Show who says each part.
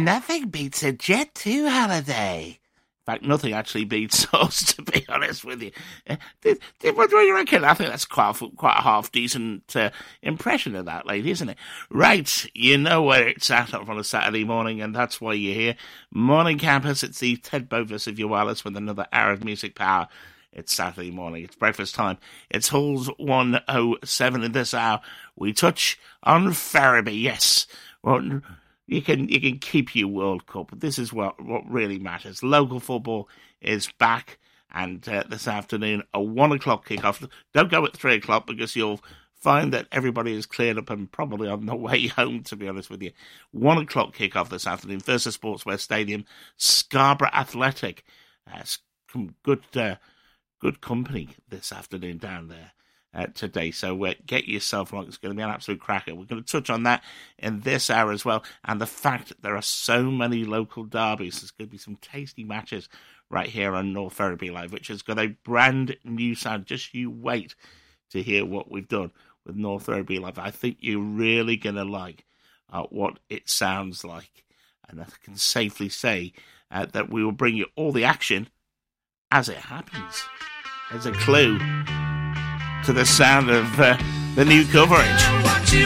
Speaker 1: Nothing beats a Jet 2 holiday. In fact, nothing actually beats us, to be honest with you. What do you reckon? I think that's quite a half-decent impression of that lady, isn't it? Right, you know where it's at on a Saturday morning, and that's why you're here. Morning Campus, it's the Ted Bovis of your wireless with another hour of music power. It's Saturday morning, it's breakfast time. It's Halls 107 in this hour. We touch on Ferriby, yes. Well, You can keep your World Cup. This is what really matters. Local football is back, and this afternoon, a 1 o'clock kickoff. Don't go at 3 o'clock because you'll find that everybody is cleared up and probably on the way home, to be honest with you. 1 o'clock kickoff this afternoon. First at Sportswear Stadium, Scarborough Athletic. Some good company this afternoon down there. Today, so get yourself along. It's going to be an absolute cracker. We're going to touch on that in this hour as well, and the fact that there are so many local derbies. There's going to be some tasty matches right here on North Ferriby Live, which has got a brand new sound. Just you wait to hear what we've done with North Ferriby Live. I think you're really going to like what it sounds like, and I can safely say that we will bring you all the action as it happens. There's a clue to the sound of the new coverage.